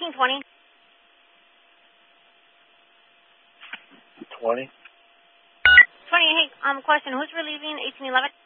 1820. 20. 20, hey, question, who's relieving 1811?